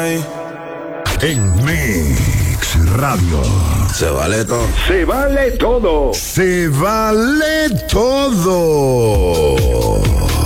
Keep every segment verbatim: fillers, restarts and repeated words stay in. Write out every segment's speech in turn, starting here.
En Mix Radio. Se vale todo. Se vale todo. Se vale todo.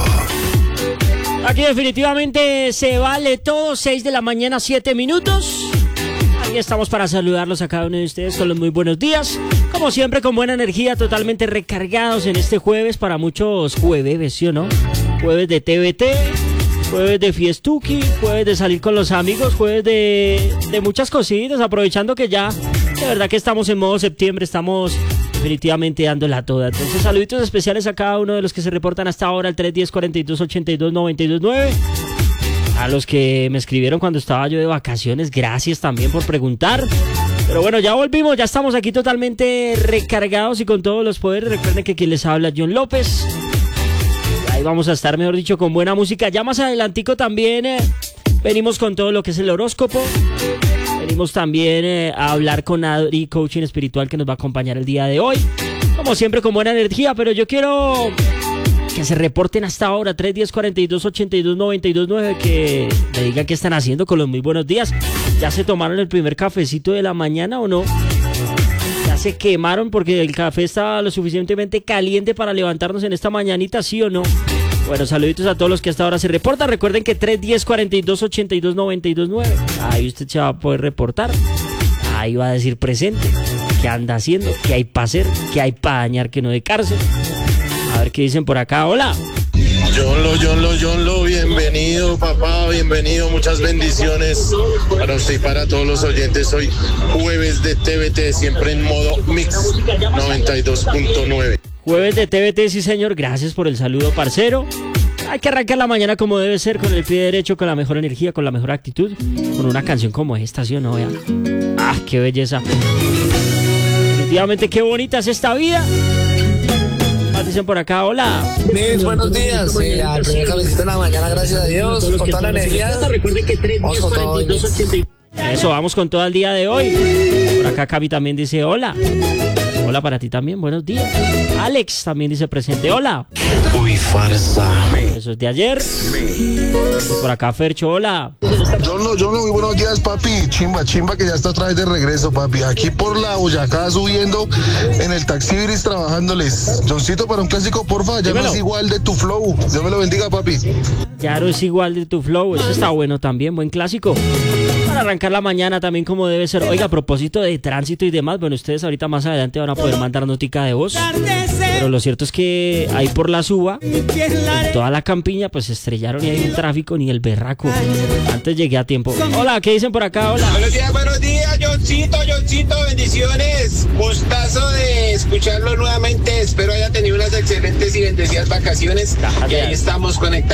Aquí definitivamente se vale todo. seis de la mañana, siete minutos. Aquí estamos para saludarlos a cada uno de ustedes con los muy buenos días. Como siempre, con buena energía, totalmente recargados en este jueves. Para muchos jueves, ¿sí o no? Jueves de T V T, jueves de fiestuki, jueves de salir con los amigos, jueves de, de muchas cositas, aprovechando que ya, de verdad que estamos en modo septiembre, estamos definitivamente dándola toda. Entonces, saluditos especiales a cada uno de los que se reportan hasta ahora, al tres uno cero, cuarenta y dos, ochenta y dos, noventa y dos nueve. A los que me escribieron cuando estaba yo de vacaciones, gracias también por preguntar. Pero bueno, ya volvimos, ya estamos aquí totalmente recargados y con todos los poderes. Recuerden que quien les habla, John López. Ahí vamos a estar, mejor dicho, con buena música. Ya más adelantico también eh, venimos con todo lo que es el horóscopo. Venimos también eh, a hablar con Adri, coaching espiritual, que nos va a acompañar el día de hoy. Como siempre, con buena energía, pero yo quiero que se reporten hasta ahora, tres uno cero, cuarenta y dos, ochenta y dos, noventa y dos nueve, que me digan qué están haciendo con los muy buenos días. ¿Ya se tomaron el primer cafecito de la mañana o no? ¿Ya se quemaron porque el café estaba lo suficientemente caliente para levantarnos en esta mañanita, sí o no? Bueno, saluditos a todos los que hasta ahora se reportan. Recuerden que tres uno cero, cuarenta y dos, ochenta y dos, noventa y dos nueve. Ahí usted se va a poder reportar. Ahí va a decir presente. ¿Qué anda haciendo? ¿Qué hay para hacer? ¿Qué hay para dañar que no de cárcel? A ver qué dicen por acá. Hola. Yonlo, Yonlo, Yonlo, bienvenido papá, bienvenido, muchas bendiciones para usted y para todos los oyentes. Hoy jueves de T V T, siempre en modo Mix noventa y dos punto nueve. Jueves de T V T, sí señor, gracias por el saludo, parcero. Hay que arrancar la mañana como debe ser, con el pie derecho, con la mejor energía, con la mejor actitud, con una canción como esta, ¿sí o no? Vea. Ah, qué belleza. Definitivamente qué bonita es esta vida. Dicen por acá, hola. Mis buenos días. Eh, al primer cafecito de la mañana, gracias a Dios, con toda la energía. Vamos con todo. Eso, vamos con todo el día de hoy. Por acá Cavi también dice hola. Hola para ti también, buenos días. Alex también dice presente, hola. Uy, farsa. Eso es de ayer. Por acá Fercho, hola. Yonlo, Yonlo, muy buenos días papi. Chimba, chimba que ya está otra vez de regreso papi. Aquí por la Boyacá subiendo en el Taxi Iris trabajándoles. Johncito, para un clásico, porfa, ya no es igual de tu flow. Dios me lo bendiga papi. Ya no es igual de tu flow. Eso está bueno también, buen clásico. Para arrancar la mañana también como debe ser. Oiga, a propósito de tránsito y demás, bueno, ustedes ahorita más adelante van a poder mandar notica de voz. Pero lo cierto es que ahí por la suba, toda la campiña, pues se estrellaron y hay un tráfico ni el berraco. Antes llegué a tiempo. Hola, ¿qué dicen por acá? Hola. Buenos días, buenos días, Johncito, Johncito, bendiciones. Gustazo de escucharlo nuevamente. Espero haya tenido unas excelentes y bendecidas vacaciones. Y ahí estamos conectados.